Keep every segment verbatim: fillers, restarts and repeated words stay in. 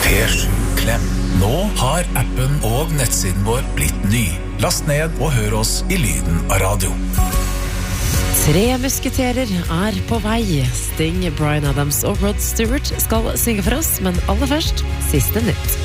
P sju Klem. Nå har appen og nettsiden vår blitt ny. Last ned og hør oss i lyden av radio. Tre musketerer er på vei. Sting, Bryan Adams og Rod Stewart skal synge for oss, men aller først, siste nytt.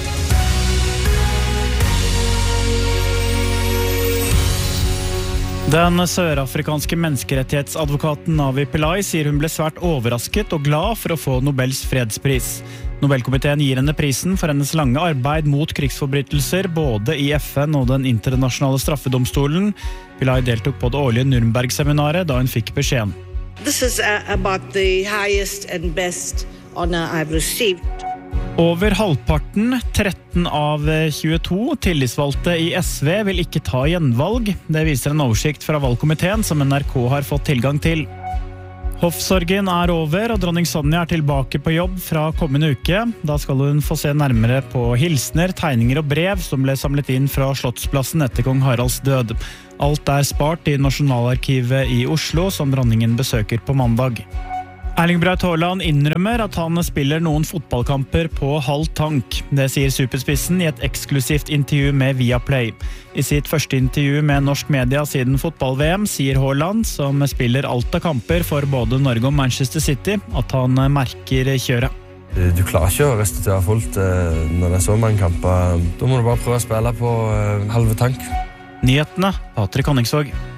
Den sørafrikanske menneskerettighetsadvokaten Navi Pillay sier hun ble svært overrasket og glad for å få Nobels fredspris. Nobelkomiteen gir henne prisen for hennes lange arbeid mot krigsforbrytelser både i F N og den internasjonale straffedomstolen. Pillay deltok på det årlige Nürnberg-seminaret da hun fikk beskjeden. This is about the highest and best honor I've received. Over halvparten, tretten av tjueto tillitsvalgte i S V vil ikke ta gjenvalg. Det viser en oversikt fra valgkomiteen som N R K har fått tilgang til. Hoffsorgen er over, og dronning Sonja er tilbake på jobb fra kommende uke. Da skal hun få se nærmere på hilsner, tegninger og brev som ble samlet inn fra Slottsplassen etter kong Haralds død. Alt er spart i Nasjonalarkivet i Oslo, som dronningen besøker på mandag. Erling Braut Haaland innrømmer at han spiller noen fotballkamper på halv tank. Det sier superspissen i et eksklusivt intervju med Viaplay. I sitt første intervju med norsk media siden fotball-V M sier Haaland, som spiller alt av kamper for både Norge og Manchester City, at han merker kjøret. Du klarer ikke å restituere fullt når det er så mange kamper. Da må du bare prøve å spille på halve tank. Nyhetene, Patrick Honningsvåg.